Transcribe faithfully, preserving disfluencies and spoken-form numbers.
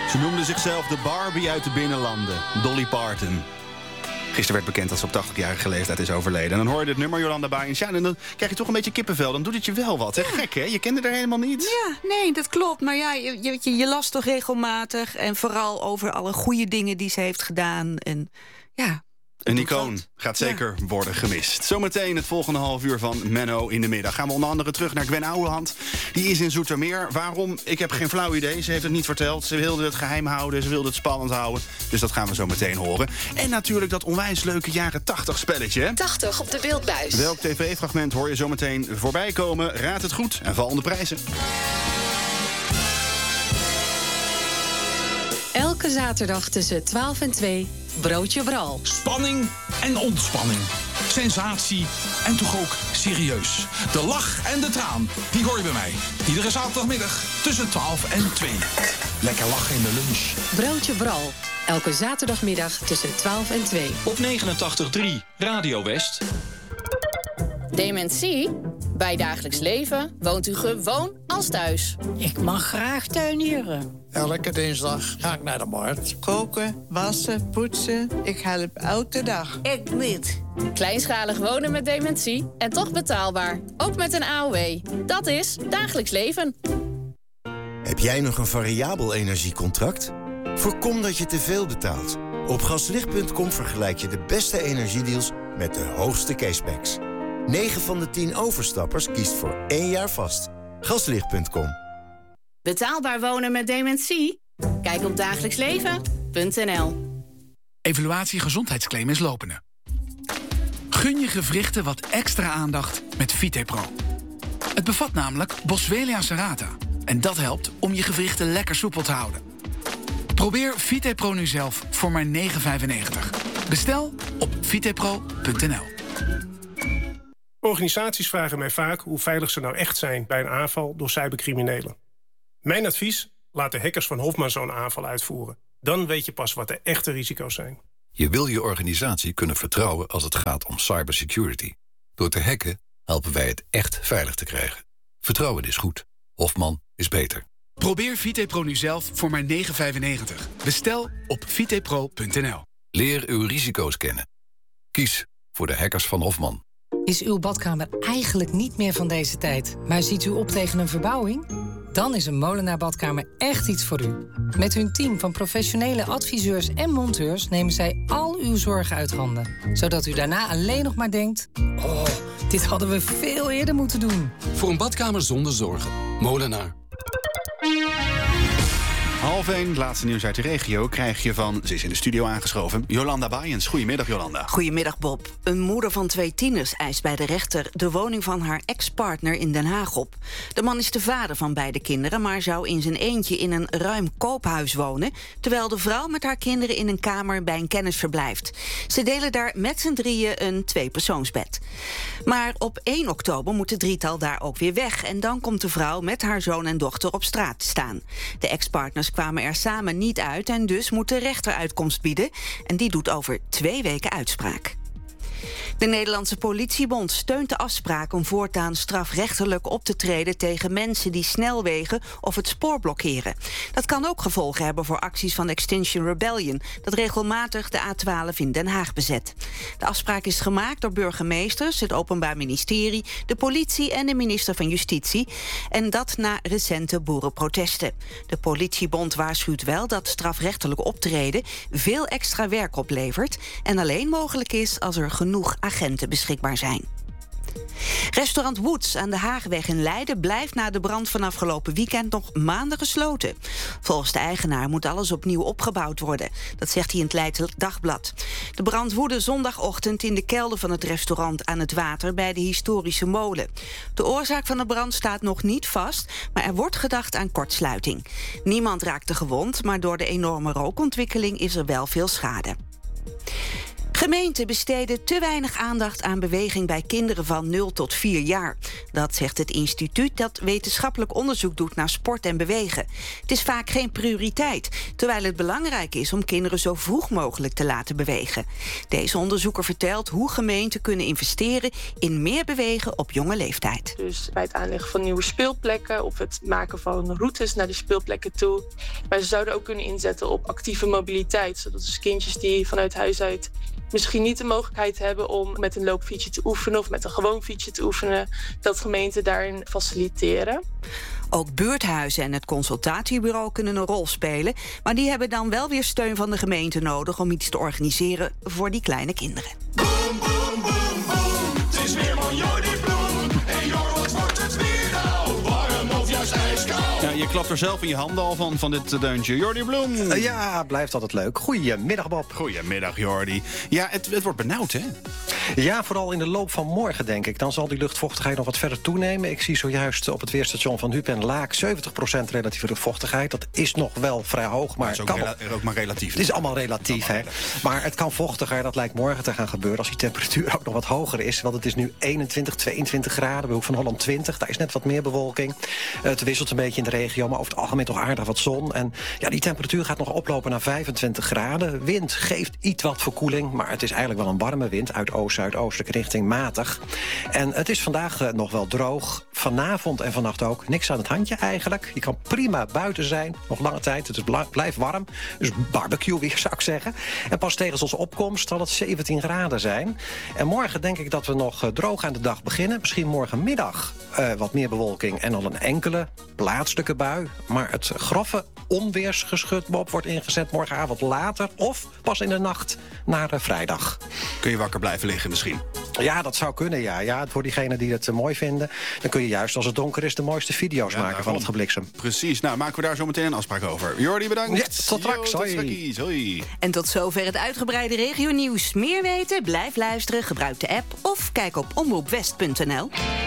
Ze noemde zichzelf de Barbie uit de binnenlanden, Dolly Parton. Gisteren werd bekend dat ze op tachtigjarige leeftijd is overleden. En dan hoor je dit nummer, Jolanda Bayens. Ja, en dan krijg je toch een beetje kippenvel. Dan doet het je wel wat. Hè? Ja. Gek, hè? Je kende haar helemaal niet. Ja, nee, dat klopt. Maar ja, je, je, je las toch regelmatig. En vooral over alle goede dingen die ze heeft gedaan. En ja... Een icoon gaat zeker ja. worden gemist. Zometeen het volgende half uur van Menno in de middag. Gaan we onder andere terug naar Gwen Ouwehand. Die is in Zoetermeer. Waarom? Ik heb geen flauw idee. Ze heeft het niet verteld. Ze wilde het geheim houden. Ze wilde het spannend houden. Dus dat gaan we zo meteen horen. En natuurlijk dat onwijs leuke jaren tachtig spelletje. tachtig op de beeldbuis. Welk tv-fragment hoor je zo meteen voorbij komen? Raad het goed en val onder prijzen. Elke zaterdag tussen twaalf en twee, Broodje Bral. Spanning en ontspanning. Sensatie en toch ook serieus. De lach en de traan, die hoor je bij mij. Iedere zaterdagmiddag tussen twaalf en twee. Lekker lachen in de lunch. Broodje Bral. Elke zaterdagmiddag tussen twaalf en twee. Op negenentachtig komma drie Radio West. Dementie? Bij dagelijks leven woont u gewoon als thuis. Ik mag graag tuinieren. Elke dinsdag ga ik naar de markt. Koken, wassen, poetsen. Ik help elke dag. Ik niet. Kleinschalig wonen met dementie en toch betaalbaar. Ook met een A O W. Dat is dagelijks leven. Heb jij nog een variabel energiecontract? Voorkom dat je te veel betaalt. Op gaslicht punt com vergelijk je de beste energiedeals met de hoogste cashbacks. negen van de tien overstappers kiest voor één jaar vast. gaslicht punt com. Betaalbaar wonen met dementie? Kijk op dagelijksleven punt n l. Evaluatie gezondheidsclaim is lopende. Gun je gewrichten wat extra aandacht met VitePro. Het bevat namelijk Boswellia serrata. En dat helpt om je gewrichten lekker soepel te houden. Probeer VitePro nu zelf voor maar negen vijfennegentig. Bestel op vitepro punt n l. Organisaties vragen mij vaak hoe veilig ze nou echt zijn bij een aanval door cybercriminelen. Mijn advies? Laat de hackers van Hofman zo'n aanval uitvoeren. Dan weet je pas wat de echte risico's zijn. Je wil je organisatie kunnen vertrouwen als het gaat om cybersecurity. Door te hacken helpen wij het echt veilig te krijgen. Vertrouwen is goed. Hofman is beter. Probeer VitePro nu zelf voor maar negen vijfennegentig. Bestel op vitepro punt n l. Leer uw risico's kennen. Kies voor de hackers van Hofman. Is uw badkamer eigenlijk niet meer van deze tijd, maar ziet u op tegen een verbouwing? Dan is een Molenaar Badkamer echt iets voor u. Met hun team van professionele adviseurs en monteurs nemen zij al uw zorgen uit handen. Zodat u daarna alleen nog maar denkt: oh, dit hadden we veel eerder moeten doen. Voor een badkamer zonder zorgen. Molenaar. Half één, laatste nieuws uit de regio, krijg je van, ze is in de studio aangeschoven, Jolanda Bayens. Goedemiddag, Jolanda. Goedemiddag, Bob. Een moeder van twee tieners eist bij de rechter de woning van haar ex-partner in Den Haag op. De man is de vader van beide kinderen, maar zou in zijn eentje in een ruim koophuis wonen, terwijl de vrouw met haar kinderen in een kamer bij een kennis verblijft. Ze delen daar met z'n drieën een tweepersoonsbed. Maar op één oktober moet het drietal daar ook weer weg en dan komt de vrouw met haar zoon en dochter op straat te staan. De ex-partners kwamen er samen niet uit en dus moet de rechter uitkomst bieden. En die doet over twee weken uitspraak. De Nederlandse Politiebond steunt de afspraak om voortaan strafrechtelijk op te treden tegen mensen die snelwegen of het spoor blokkeren. Dat kan ook gevolgen hebben voor acties van Extinction Rebellion, dat regelmatig de A twaalf in Den Haag bezet. De afspraak is gemaakt door burgemeesters, het Openbaar Ministerie, de politie en de minister van Justitie. En dat na recente boerenprotesten. De Politiebond waarschuwt wel dat strafrechtelijk optreden veel extra werk oplevert en alleen mogelijk is als er genoeg agenten beschikbaar zijn. Restaurant Woods aan de Haagweg in Leiden blijft na de brand van afgelopen weekend nog maanden gesloten. Volgens de eigenaar moet alles opnieuw opgebouwd worden. Dat zegt hij in het Leidse Dagblad. De brand woedde zondagochtend in de kelder van het restaurant aan het water bij de historische molen. De oorzaak van de brand staat nog niet vast, maar er wordt gedacht aan kortsluiting. Niemand raakte gewond, maar door de enorme rookontwikkeling is er wel veel schade. Gemeenten besteden te weinig aandacht aan beweging bij kinderen van nul tot vier jaar. Dat zegt het instituut dat wetenschappelijk onderzoek doet naar sport en bewegen. Het is vaak geen prioriteit, terwijl het belangrijk is om kinderen zo vroeg mogelijk te laten bewegen. Deze onderzoeker vertelt hoe gemeenten kunnen investeren in meer bewegen op jonge leeftijd. Dus bij het aanleggen van nieuwe speelplekken of het maken van routes naar die speelplekken toe. Maar ze zouden ook kunnen inzetten op actieve mobiliteit, zodat dus kindjes die vanuit huis uit misschien niet de mogelijkheid hebben om met een loopfietsje te oefenen of met een gewoon fietsje te oefenen, dat gemeenten daarin faciliteren. Ook buurthuizen en het consultatiebureau kunnen een rol spelen, maar die hebben dan wel weer steun van de gemeente nodig om iets te organiseren voor die kleine kinderen. Boom, boom, boom, boom. Het is weer van Jordi Bloem. En Jor, wat wordt het weer nou? Warm of juist ijskoud? Ja, je klapt er zelf in je handen al van, van dit deuntje. Jordi Bloem. Uh, ja, blijft altijd leuk. Goedemiddag, Bob. Goedemiddag, Jordi. Ja, het, het wordt benauwd, hè? Ja, vooral in de loop van morgen, denk ik. Dan zal die luchtvochtigheid nog wat verder toenemen. Ik zie zojuist op het weerstation van Huub en Laak zeventig procent relatieve luchtvochtigheid. Dat is nog wel vrij hoog, maar het is ook, kan rela- ook maar relatief. Het is allemaal relatief, hè. Relatief. Maar het kan vochtiger. Dat lijkt morgen te gaan gebeuren als die temperatuur ook nog wat hoger is. Want het is nu eenentwintig, tweeëntwintig graden. Bij Hoek van Holland twintig. Daar is net wat meer bewolking. Het wisselt een beetje in de regio, maar over het algemeen toch aardig wat zon. En ja, die temperatuur gaat nog oplopen naar vijfentwintig graden. Wind geeft iets wat verkoeling, maar het is eigenlijk wel een warme wind uit oost-zuidoostelijke richting matig. En het is vandaag uh, nog wel droog. Vanavond en vannacht ook. Niks aan het handje eigenlijk. Je kan prima buiten zijn. Nog lange tijd. Het is bla- blijft warm. Dus barbecue weer, zou ik zeggen. En pas tegen zonsopkomst zal het zeventien graden zijn. En morgen denk ik dat we nog uh, droog aan de dag beginnen. Misschien morgenmiddag uh, wat meer bewolking en al een enkele plaatselijke bui. Maar het grove onweersgeschut, Bob, wordt ingezet morgenavond later of pas in de nacht naar uh, vrijdag. Kun je wakker blijven liggen misschien? Ja, dat zou kunnen, ja. ja. Voor diegenen die het uh, mooi vinden, dan kun je juist als het donker is de mooiste video's ja, maken van het gebliksem. Precies. Nou, maken we daar zo meteen een afspraak over. Jordi, bedankt. Ja, tot straks. Yo, tot hoi. hoi. En tot zover het uitgebreide regionieuws. Meer weten? Blijf luisteren, gebruik de app of kijk op omroep west punt n l.